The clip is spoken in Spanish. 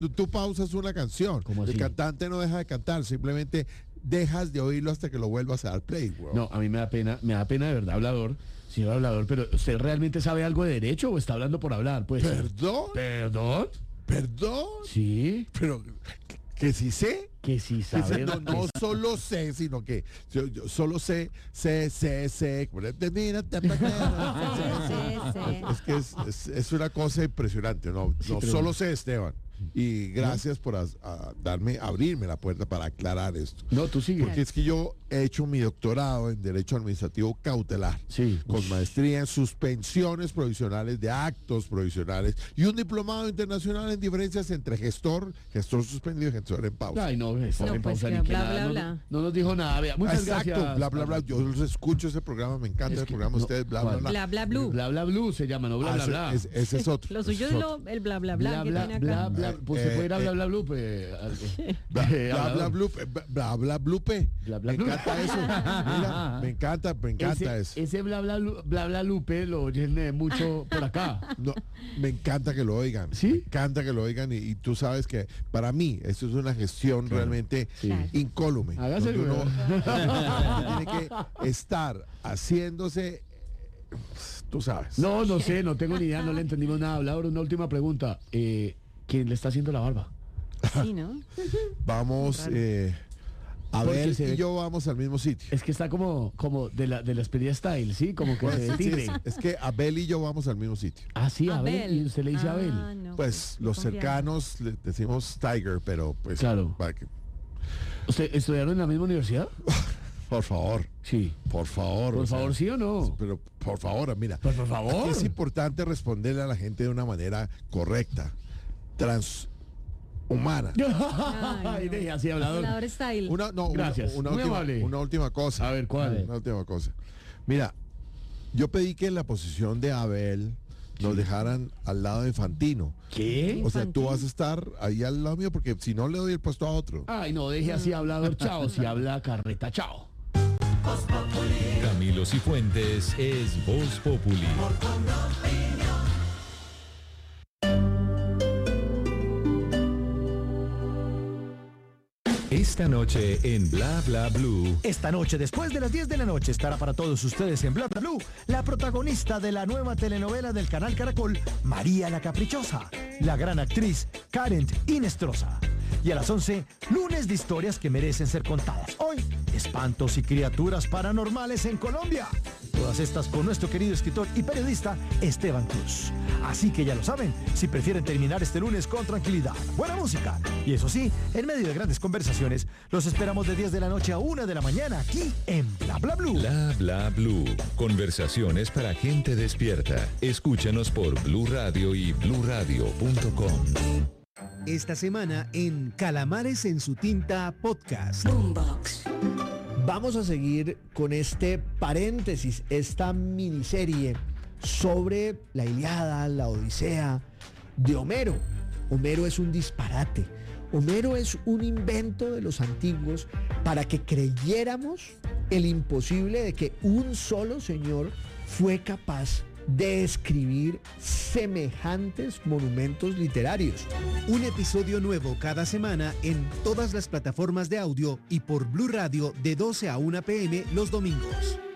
tú pausas una canción. ¿Cómo así? El cantante no deja de cantar, simplemente dejas de oírlo hasta que lo vuelvas a dar play, güey. No, a mí me da pena de verdad, hablador, señor hablador, pero ¿usted realmente sabe algo de derecho o está hablando por hablar? Pues, ¿Perdón? ¿Perdón? ¿Perdón? Sí, Pero que sí sé. que sí sabe. No solo sé, sino que yo solo sé. Mira, es que es una cosa impresionante, ¿no? Sí, No pero- solo sé, Esteban. Y gracias por abrirme la puerta para aclarar esto. No, tú sigue. Porque es que yo he hecho mi doctorado en Derecho Administrativo Cautelar, Sí. con maestría en suspensiones provisionales de actos provisionales y un diplomado internacional en diferencias entre gestor suspendido y gestor en pausa. Ay, no, está No, en pues, pausa que ni que bla, nada. bla, No, bla. no nos dijo nada. Vea, muchas Exacto, gracias. bla, bla, bla. Yo los escucho ese programa, me encanta Es el que programa de no, ustedes, bla, bla, ¿cuál? bla. Bla, bla, blue. Bla, bla, blue se llama, no bla, bla, bla. Ese es otro. Lo suyo es el bla, bla, bla, que tiene acá. Bla, bla, pues se puede ir a bla, bla, blue, pues. Bla, bla, bla, hablador. blupe, bla, bla, blupe. Bla, bla, Me blu. encanta eso. Mira, me encanta eso. Ese bla, bla, Lupe lo oyen mucho por acá. No, me encanta que lo oigan. ¿Sí? Me encanta que lo oigan y tú sabes que para mí esto es una gestión realmente Sí. incólume. Hágase donde el uno güey. tiene que estar haciéndose, tú sabes. No, no sé, no tengo ni idea, no le entendimos nada. Hablador, una última pregunta. ¿Quién le está haciendo la barba? Sí, ¿no? Vamos, Porque Abel se y ve- yo vamos al mismo sitio. Es que está como de la Expedia Style, ¿sí? Como que Pues, se sí, tigre. es que Abel y yo vamos al mismo sitio. Ah, sí, Abel. Y usted le dice Abel. No, Pues no los confiaba. cercanos le decimos Tiger, pero pues Claro. para que, ¿Usted estudiaron en la misma universidad? por favor, Sí. por favor. Por o sea, favor, ¿sí o no? Pero por favor, mira, Pues, por favor. es importante responderle a la gente de una manera correcta, transhumana. Ay, no. deje así, hablador. Hablador style. Gracias, muy amable. Una última cosa. A ver, ¿cuál? Una última cosa. Mira, yo pedí que en la posición de Abel nos dejaran al lado de Fantino. ¿Qué? O sea, tú Fantino. vas a estar ahí al lado mío porque si no le doy el puesto a otro. Ay, no, deje así, hablador. Chao. Si habla carreta, chao. Camilo Cifuentes es Voz Populi. Esta noche en Bla Bla Blue. Esta noche, después de las 10 de la noche, estará para todos ustedes en Bla Bla Blue la protagonista de la nueva telenovela del canal Caracol, María la Caprichosa, la gran actriz Karen Inestrosa. Y a las 11, lunes de historias que merecen ser contadas. Hoy, espantos y criaturas paranormales en Colombia. Todas estas con nuestro querido escritor y periodista Esteban Cruz. Así que ya lo saben, si prefieren terminar este lunes con tranquilidad, buena música. Y eso sí, en medio de grandes conversaciones, los esperamos de 10 de la noche a 1 de la mañana aquí en Bla Bla Blue. Bla Bla Blue. Conversaciones para gente despierta. Escúchanos por Blue Radio y bluradio.com. Esta semana en Calamares en su tinta podcast. Vamos a seguir con este paréntesis, esta miniserie sobre la Ilíada, la Odisea de Homero. Homero es un disparate. Homero es un invento de los antiguos para que creyéramos el imposible de que un solo señor fue capaz de escribir semejantes monumentos literarios. Un episodio nuevo cada semana en todas las plataformas de audio y por Blue Radio de 12 a 1 p.m. los domingos.